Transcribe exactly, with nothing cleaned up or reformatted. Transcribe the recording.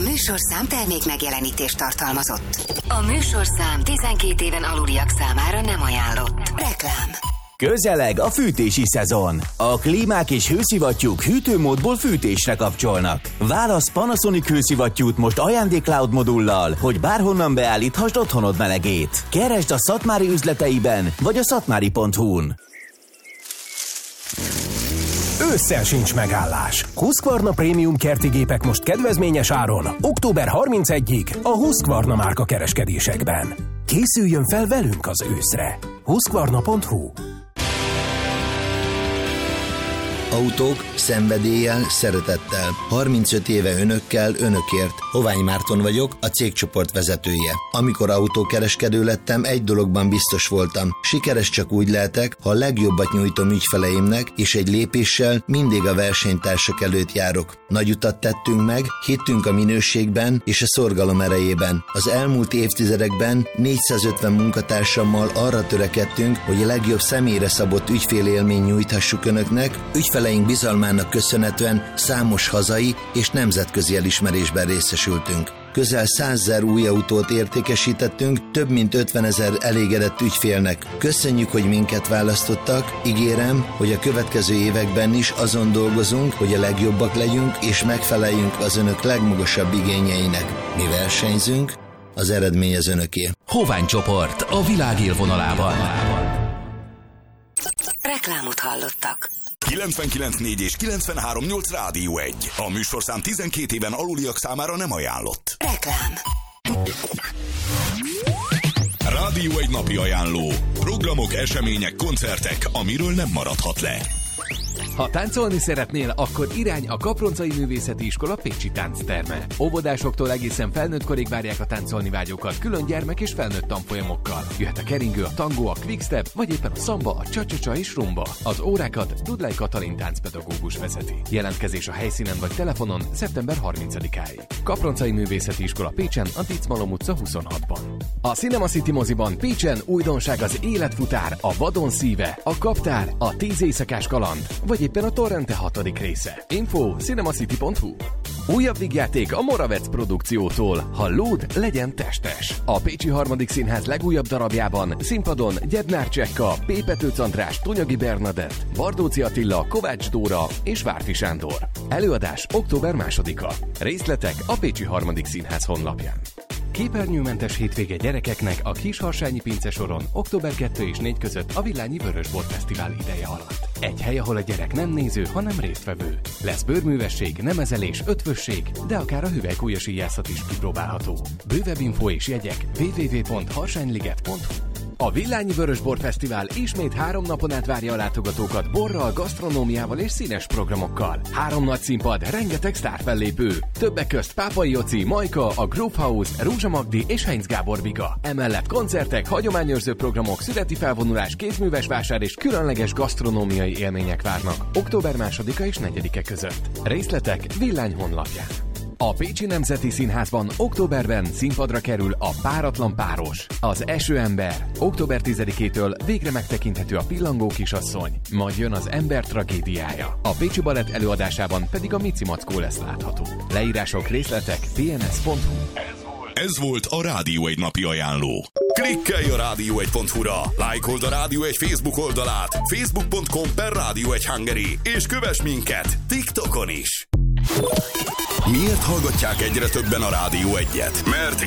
műsorszám termék megjelenítést tartalmazott. A műsorszám tizenkét éven aluliak számára nem ajánlott. Reklám. Közeleg a fűtési szezon. A klímák és hőszivattyúk hűtőmódból fűtésre kapcsolnak. Válasz Panasonic hőszivattyút most ajándék-cloud modullal, hogy bárhonnan beállíthasd otthonod melegét. Keresd a Szatmári üzleteiben, vagy a szatmári pont hu-n. Ősszel sincs megállás. Husqvarna Prémium kerti gépek most kedvezményes áron. október harmincegyedikéig a Husqvarna márka kereskedésekben. Készüljön fel velünk az őszre. husqvarna pont hu. Autók szenvedéllyel, szeretettel. harmincöt éve önökkel, önökért. Hovány Márton vagyok, a cégcsoport vezetője. Amikor autókereskedő lettem, egy dologban biztos voltam. Sikeres csak úgy lehetek, ha a legjobbat nyújtom ügyfeleimnek, és egy lépéssel mindig a versenytársak előtt járok. Nagy utat tettünk meg, hittünk a minőségben és a szorgalom erejében. Az elmúlt évtizedekben négyszázötven munkatársammal arra törekedtünk, hogy a legjobb személyre szabott ügyfélélményt nyújthassuk önöknek. Ügyfeleink bizalmának köszönhetően számos hazai és nemzetközi elismerésben részesültünk. Közel százezer új autót értékesítettünk, több mint ötvenezer elégedett ügyfélnek. Köszönjük, hogy minket választottak, ígérem, hogy a következő években is azon dolgozunk, hogy a legjobbak legyünk és megfeleljünk az önök legmagasabb igényeinek. Mi versenyzünk, az eredmény az önöké. Hovány csoport a világ élvonalában. Reklámot hallottak. kilencvenkilenc négy és kilencvenhárom nyolc Rádió egy. A műsorszám tizenkét éven aluliak számára nem ajánlott. Reklám. Rádió egy napi ajánló. Programok, események, koncertek, amiről nem maradhat le. Ha táncolni szeretnél, akkor irány a Kaproncai Művészeti Iskola pécsi táncterme. Óvodásoktól egészen felnőtt korig várják a táncolni vágyókat, külön gyermek és felnőtt tanfolyamokkal. Jöhet a keringő, a tangó, a quickstep, vagy éppen a szamba, a csa-csa-csa és rumba. Az órákat Dudlai Katalin táncpedagógus vezeti. Jelentkezés a helyszínen vagy telefonon szeptember harmincadikáig. Kaproncai Művészeti Iskola Pécsen, a Diczmalom utca huszonhatban. A Cinema City moziban Pécsen újdonság az Életfutár, a Vadon szíve, a Kaptár, a Tíz éjszakás kaland, vagy éppen a Torrente hatodik része. Info cinemacity pont hu. Újabb vígjáték a Moravec produkciótól. Ha lód, legyen testes. A Pécsi Harmadik Színház legújabb darabjában színpadon Gyednár Csekka, Pépetőc András, Tonyagi Bernadett, Bardóci Attila, Kovács Dóra és Várfi Sándor. Előadás október másodika. Részletek a Pécsi Harmadik Színház honlapján. Képernyőmentes hétvége gyerekeknek a Kisharsányi Pince soron október kettő és négy között a Villányi Vörösbort Fesztivál ideje alatt. Egy hely, ahol a gyerek nem néző, hanem résztvevő. Lesz bőrművesség, nemezelés, ötvösség, de akár a hüvelykújasíjászat is kipróbálható. Bővebb info és jegyek double-u double-u double-u pont harsányliget pont hu. A Villányi Vörösbort Fesztivál ismét három napon át várja a látogatókat borral, gasztronómiával és színes programokkal. Három nagy színpad, rengeteg sztárfellépő. Többek közt Pápai Joci, Majka, a Groove House, Rúzsa Magdi és Heinz Gábor Biga. Emellett koncertek, hagyományőrző programok, születi felvonulás, kézműves vásár és különleges gasztronómiai élmények várnak október másodika és negyedike között. Részletek Villány honlapján. A Pécsi Nemzeti Színházban októberben színpadra kerül a Páratlan páros, az Esőember. október tizedikétől végre megtekinthető a Pillangó kisasszony, majd jön az Ember tragédiája. A Pécsi Balett előadásában pedig a Mici Mackó lesz látható. Leírások, részletek pé en es pont hu. Ez volt a Rádió egy napi ajánló. Klikkelj a rádió egy pont hu-ra, lájkold a Rádió egy Facebook oldalát, facebook pont com per rádió egy hungary, és kövess minket TikTokon is. Miért hallgatják egyre többen a Rádió egyet? Mert